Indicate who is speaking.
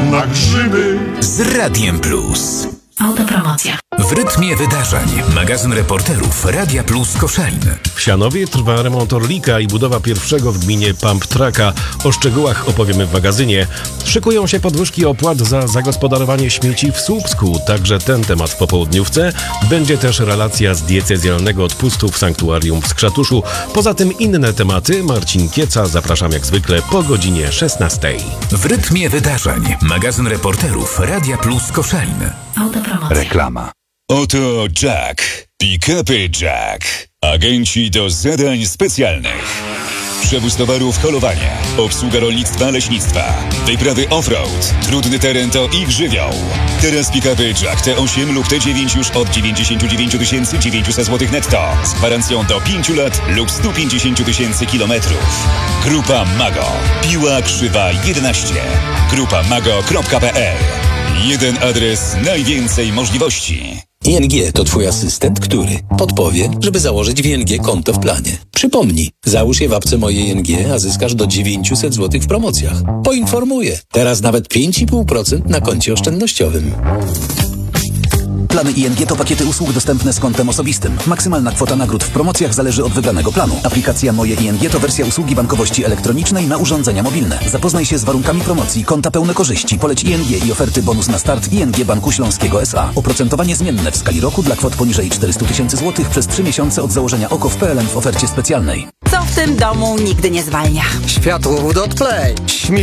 Speaker 1: na grzyby.
Speaker 2: Z Radiem Plus.
Speaker 3: Autopromocja.
Speaker 2: W rytmie wydarzeń. Magazyn reporterów Radia Plus Koszalin.
Speaker 4: W Sianowie trwa remont Orlika i budowa pierwszego w gminie pump trucka. O szczegółach opowiemy w magazynie. Szykują się podwyżki opłat za zagospodarowanie śmieci w Słupsku. Także ten temat w popołudniówce. Będzie też relacja z diecezjalnego odpustu w sanktuarium w Skrzatuszu. Poza tym inne tematy. Marcin Kieca. Zapraszam jak zwykle po godzinie 16.
Speaker 2: W rytmie wydarzeń. Magazyn reporterów Radia Plus Koszalin.
Speaker 3: Autopromocja.
Speaker 5: Reklama.
Speaker 6: Oto Jack. Pick-upy Jack. Agenci do zadań specjalnych. Przewóz towarów, holowanie, obsługa rolnictwa, leśnictwa, wyprawy off-road, trudny teren to ich żywioł. Teraz pick-upy Jack T8 lub T9 już od 99 900 zł netto z gwarancją do 5 lat lub 150 000 kilometrów. Grupa Mago. Piła Krzywa 11. grupamago.pl. Jeden adres, najwięcej możliwości.
Speaker 7: ING to Twój asystent, który podpowie, żeby założyć w ING konto w planie. Przypomnij, załóż je w apce Moje ING, a zyskasz do 900 zł w promocjach. Poinformuję. Teraz nawet 5,5% na koncie oszczędnościowym.
Speaker 8: Plany ING to pakiety usług dostępne z kontem osobistym. Maksymalna kwota nagród w promocjach zależy od wybranego planu. Aplikacja Moje ING to wersja usługi bankowości elektronicznej na urządzenia mobilne. Zapoznaj się z warunkami promocji, konta pełne korzyści, poleć ING i oferty bonus na start ING Banku Śląskiego S.A. Oprocentowanie zmienne w skali roku dla kwot poniżej 400 000 zł przez 3 miesiące od założenia OKO w PLN w ofercie specjalnej.
Speaker 9: Co w tym domu nigdy nie zwalnia?
Speaker 10: Światłowód od Play.